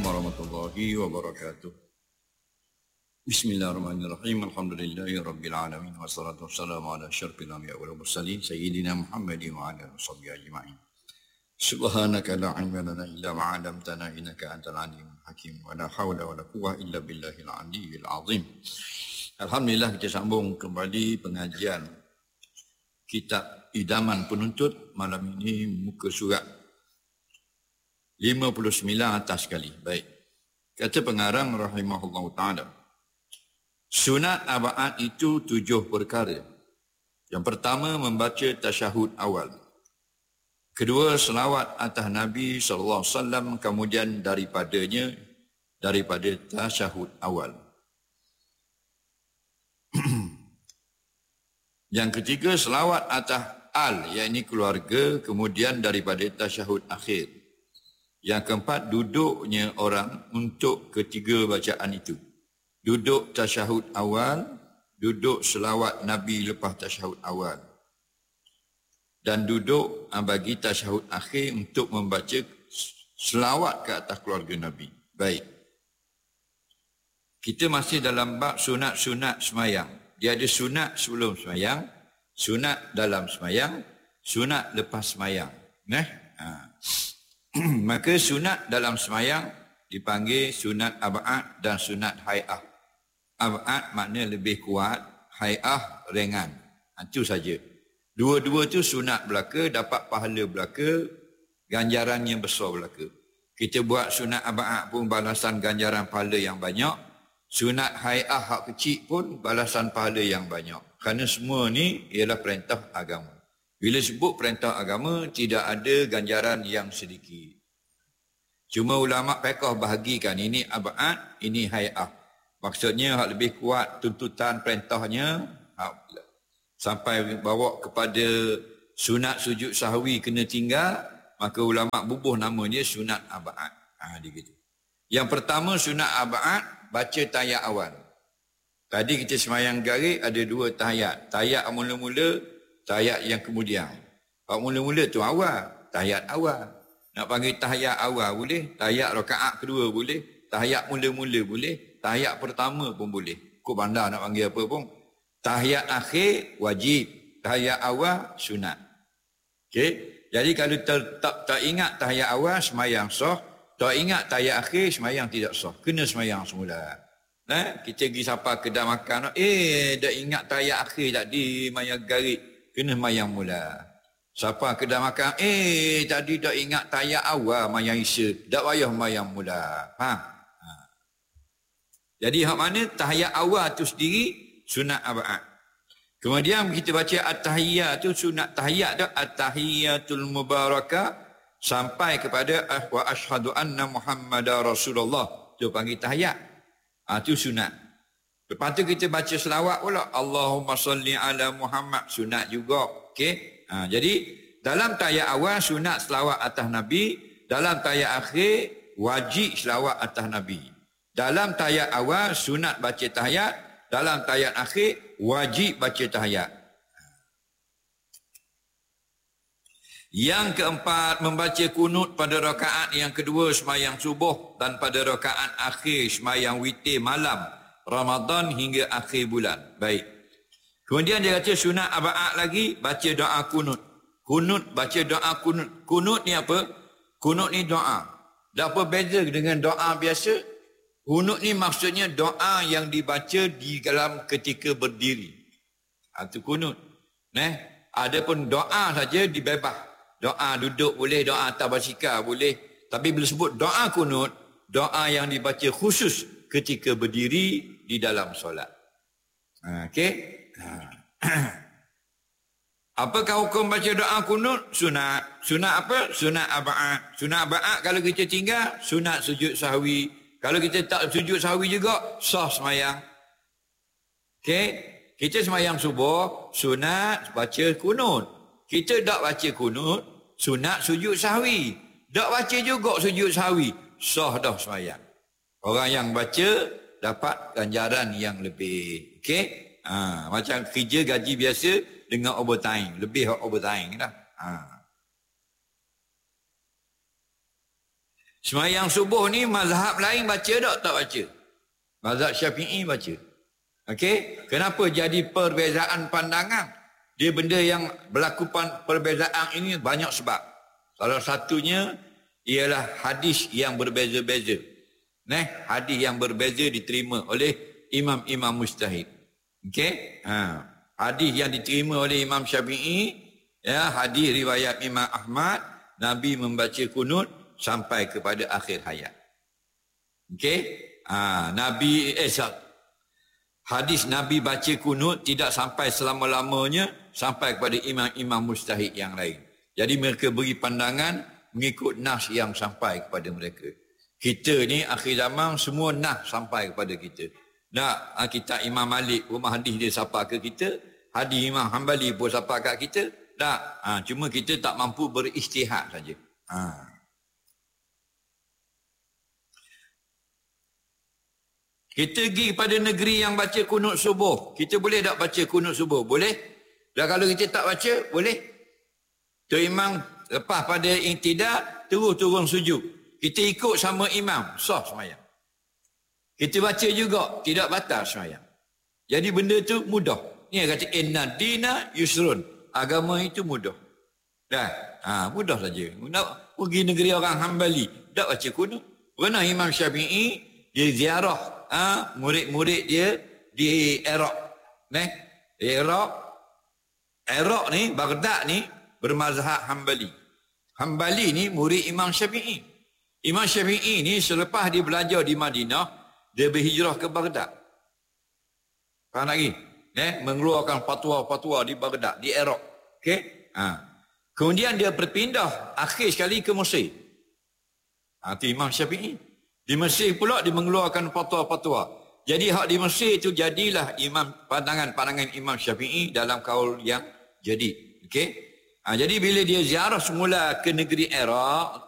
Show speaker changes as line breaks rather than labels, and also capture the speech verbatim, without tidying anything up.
warahmatullahi wabarakatuh. Bismillahirrahmanirrahim. Alhamdulillahi rabbil alamin wassalatu wassalamu ala asyrafil anbiya'i wal mursalin sayyidina Muhammadin wa ala alihi washabbihi ajma'in. Subhanaka la ilma lana illa ma 'allamtana innaka antal alimul hakim wa la haula wa la quwwata illa billahil aliyyil azim. Alhamdulillah, kita sambung kembali pengajian kitab Idaman Penuntut malam ini muka surat lima puluh sembilan atas sekali. Baik. Kata pengarang rahimahullah ta'ala, sunat aba'at itu tujuh perkara. Yang pertama, membaca tasyahud awal. Kedua, selawat atas Nabi sallallahu alaihi wasallam, kemudian daripadanya, daripada tasyahud awal. Yang ketiga, selawat atas al, iaitu keluarga, kemudian daripada tasyahud akhir. Yang keempat, duduknya orang untuk ketiga bacaan itu. Duduk tasyahud awal, duduk selawat Nabi lepas tasyahud awal. Dan duduk bagi tasyahud akhir untuk membaca selawat ke atas keluarga Nabi. Baik. Kita masih dalam bab sunat-sunat semayang. Dia ada sunat sebelum semayang, sunat dalam semayang, sunat lepas semayang. Nah, ha. Maka sunat dalam semayang dipanggil sunat ab'ad dan sunat hay'ah. Ab'ad makna lebih kuat, hay'ah ringan. Itu saja. Dua-dua tu sunat belaka, dapat pahala belaka, ganjarannya besar belaka. Kita buat sunat ab'ad pun balasan ganjaran pahala yang banyak. Sunat hay'ah hak kecil pun balasan pahala yang banyak. Kerana semua ni ialah perintah agama. Bila sebut perintah agama, tidak ada ganjaran yang sedikit. Cuma ulama' fiqh bahagikan, ini ab'ad, ini hay'ah. Maksudnya hak lebih kuat tuntutan perintahnya, sampai bawa kepada sunat sujud sahwi kena tinggal, maka ulama' bubuh namanya sunat ab'ad. Ha, dia gitu. Yang pertama sunat ab'ad, baca tahiyat awal. Tadi kita semayang garik ada dua tahiyat. Tahiyat mula-mula, tahiyat yang kemudian. Kalau mula-mula tu awal, tahiyat awal. Nak panggil tahiyat awal boleh, tahiyat rakaat kedua boleh, tahiyat mula-mula boleh, tahiyat pertama pun boleh. Kau bandar nak panggil apa pun. Tahiyat akhir wajib, tahiyat awal sunat. Okey? Jadi kalau tetap tak ingat tahiyat awal, semayang sah. Tak ingat tahiyat akhir, semayang tidak sah. Kena semayang semula. Nah, kita pergi sapa kedai makan, eh dah ingat tahiyat akhir tadi mayang garik. Kena mayang mula. Siapa kedai makan, eh tadi dah ingat tahiyat awal mayang isya. Tak payah mayang mula. Ha? Ha. Jadi hak mana tahiyat awal tu sendiri sunat ab'ad. Kemudian kita baca at-tahiyyat tu sunat tahiyat tu at-tahiyyatul mubarakah sampai kepada wa asyhadu anna Muhammadar Rasulullah. Tu panggil tahiyat. Ah ha, tu sunat. Lepas tu kita baca selawat pula. Allahumma salli ala Muhammad. Sunat juga. Okey. Ha, jadi dalam tahiyat awal sunat selawat atas Nabi. Dalam tahiyat akhir wajib selawat atas Nabi. Dalam tahiyat awal sunat baca tahiyat. Dalam tahiyat akhir wajib baca tahiyat. Yang keempat, membaca kunut pada rakaat yang kedua semayang subuh dan pada rakaat akhir semayang witir malam Ramadan hingga akhir bulan. Baik. Kemudian dia kata sunat ab'ad lagi, baca doa kunut. Kunut, baca doa kunut. Kunut ni apa? Kunut ni doa. Tak apa beza dengan doa biasa. Kunut ni maksudnya doa yang dibaca di dalam ketika berdiri. Itu kunut. Nah, ada pun doa saja dibebas. Doa duduk boleh, doa atas basikal boleh. Tapi bila sebut doa kunut, doa yang dibaca khusus ketika berdiri di dalam solat. Ha, okey? Ha. Apakah hukum baca doa kunut? Sunat. Sunat apa? Sunat ab'ad. Sunat ab'ad kalau kita tinggal, sunat sujud sahwi. Kalau kita tak sujud sahwi juga, sah semayang. Okey? Kita semayang subuh, sunat baca kunut. Kita tak baca kunut, sunat sujud sahwi. Tak baca juga sujud sahwi, sah dah semayang. Orang yang baca dapat ganjaran yang lebih. Okey? Ha, macam kerja gaji biasa dengan overtime. Lebih overtime dah. Ha. Semayang subuh ni mazhab lain baca tak? Tak baca. Mazhab Syafi'i baca. Okey? Kenapa jadi perbezaan pandangan? Dia benda yang berlaku perbezaan ini banyak sebab. Salah satunya ialah hadis yang berbeza-beza. Nah, hadis yang berbeza diterima oleh imam-imam mujtahid. Okey? Ha. Hadis yang diterima oleh Imam Syafi'i, ya, hadis riwayat Imam Ahmad, Nabi membaca kunut sampai kepada akhir hayat. Okey? Ha, Nabi eh hadis Nabi baca kunut tidak sampai selama-lamanya sampai kepada imam-imam mujtahid yang lain. Jadi mereka beri pandangan mengikut nas yang sampai kepada mereka. Kita ni akhir zaman semua nas sampai kepada kita. Nak kitab Imam Malik rumah hadis dia sampai ke kita, hadis Imam Hanbali pun sampai kat kita. Tak, ha, cuma kita tak mampu beristihad saja. Ha. Kita pergi pada negeri yang baca kunut subuh. Kita boleh tak baca kunut subuh? Boleh. Dan kalau kita tak baca, boleh. Tu imam lepas pada intidak, terus turun sujud. Kita ikut sama imam, sah semayang. Kita baca juga, tidak batal semayang. Jadi benda tu mudah. Ni kata, inna dina yusrun. Agama itu mudah. Dah, ha, mudah saja. Nak pergi negeri orang Hanbali, tak baca kunut. Pernah Imam Syafi'i, dia ziarah ha, murid-murid dia di Iraq. Nah, Iraq, Iraq ni, Baghdad ni, bermazhab Hanbali. Hanbali ni murid Imam Syafi'i. Imam Syafi'i ni selepas dia belajar di Madinah, dia berhijrah ke Baghdad. Faham lagi? Eh, mengeluarkan fatwa-fatwa di Baghdad, di Iraq. Okey? Ha. Kemudian dia berpindah akhir sekali ke Mesir. Ha, itu Imam Syafi'i. Di Mesir pula dia mengeluarkan fatwa-fatwa. Jadi hak di Mesir itu jadilah imam pandangan-pandangan Imam Syafi'i dalam kaul yang jadi. Okey? Ha, jadi bila dia ziarah semula ke negeri Iraq,